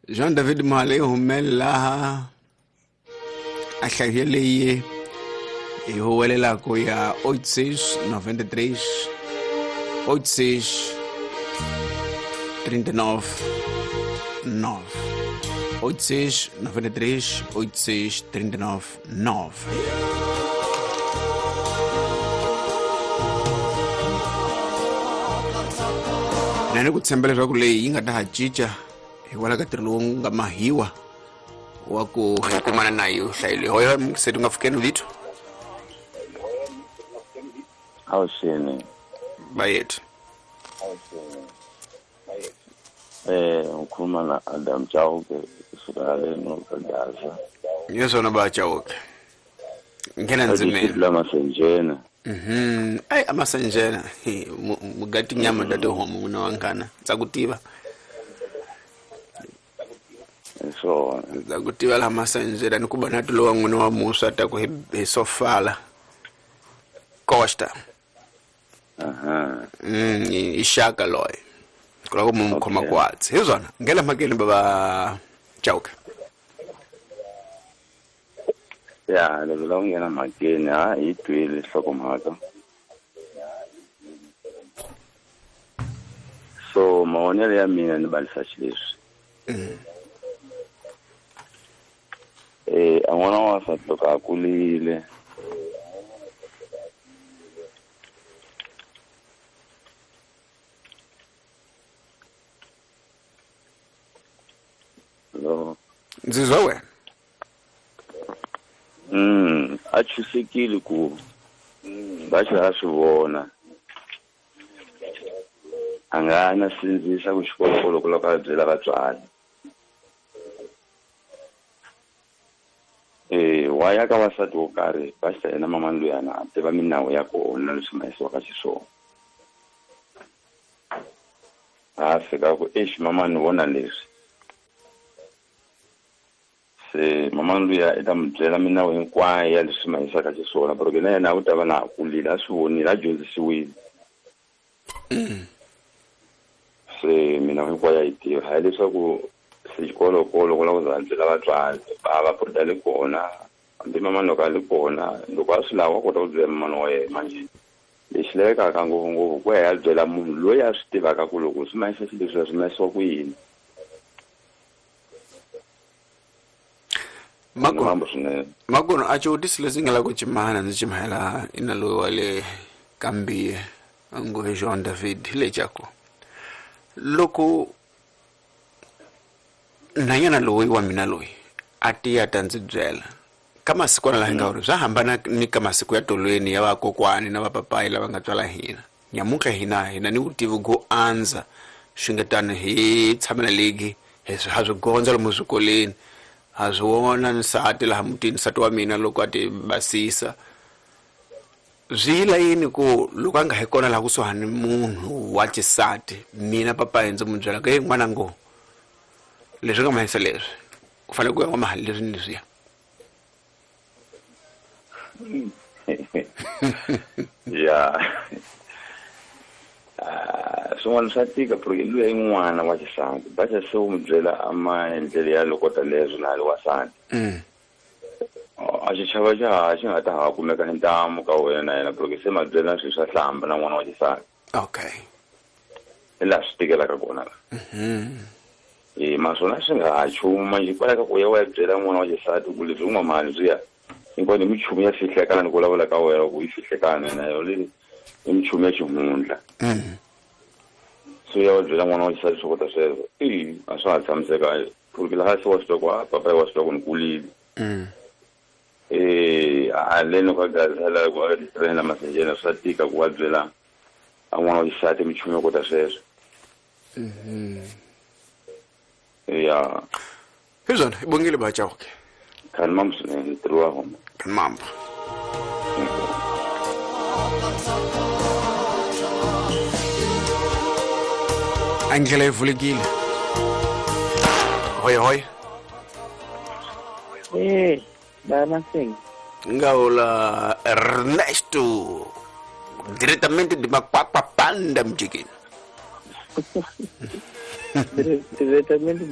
Jean-David Male humela a hlahile e ho welela ko ya 8693 86 39 9 86 93 86 39 9. Nani ku tshembela swa ku leyi yi nga ta hacica hikwalaho ka ntirho lowu nga mahiwa wa ku kumana na yo hlayile hoyo se tu nga fikeni litho Awusini bayethu ukhuluma na Adam Chauke usuka no Gaza yezona bajawuke ngena nzimeni lamasenjena ay amasenjena mugati nyama dade homo una wangana zakutiva so zakutiva la masenjena nikuba natu lo wanguna wa musa ta ku he sofala Costa ishaka loy kula ko mumkhoma kwatsi hizona ngela makeni baba Chauke ya le lo ngena makeni ha itwile hlokomhaka so maonelo ya mina ni balisa xileswi an'wana wa loko a kulile ndzizwa wena a chusekile ku va xa swi vona a nga na sindzisa ku xikolo ku loko a byela vatswari wa ya ka vasati wo karhi va xi yena mamani luyana a tiva minawu ya kona leswi ma yisiwaka xiswona a fika ku mamani vona leswi se mamani luya i ta mi byela minawu hinkwayo ya leswi ma yisaka xiswona porque na yena u ta va na ha kulile a swi vonile a dyondzisiwile se minawu hinkwayo ya yi tiva hayi leswaku se xikolokolo ku lava ku za byela vatswari va purita le kona hambi mamani loko a le kona loko a swi lava kota ku byela mamani wa yena manje lexi lavekaka ngopfungopfu ku ya byela munhu loyi a swi tivaka ku loko swi mayisa xilo leswi swi mayisiwa ku yini makono a chotisi leswi nga la ku chimana ndzi chimahela ina loyi wa le kambiye angohe Jean David le jako loko nanyana loyi wa mina loyi a tiya ta ndzi byela ka masiku na laha nga uri swa hambana ni ka masiku ya tolweni ya vakokwani na vapapai lava nga tswala hina nyamuka hina ni vutivi go anza xingetana hi tshamela legi hi ha swi gondza lomu swikoleni ha swi vona nsati laha mutini nsati wa mina loko a ti basisa zwila yini ku loko a nga he kona laha kusuhani munhu wa xisati mina papa ndzi mu byela ke n'wana ngo leswi nga mahisa leswi ku fanele ku ya mahali leswi leswiya ya swin'wana swa tika porque luya i n'wana wa xisati va xa se u mi byela maendlelo ya loko ta leswi na le wasati a xichava xa xi nga ta ha kumeka hi ntamu ka wena na yena porque se ma byela swilo swa hlamba na n'wana wa xisati okay hi laha swi tikelaka kona maswona swi nga ha chumu manje kwalaka ku ya wa byela n'wana wa xisati ku leswi un'wa mali byiya hinkwayo ni michumu ya fihlekana ni ku vulavula ka wena ku yi fihlekana na yo leyi i michumu ya xihundla so ya wa byela n'wana wa xisati swi kota sweswo a swa ha tshamiseka porque laha se wa swi twa ku papa wa swi twa ku ni kulile a leni ka gazela ku a train la masenjena swa tika ku wa byela a n'wana wa xisati michumu ya kota sweswo ya hizona ibongile ba Chauke khani mambo swinene ntirho wa homa khani mambo Angela ivulekile hoy bana sing ngaula Ernesto direttamente di Makwakwa Panda mjikini direttamente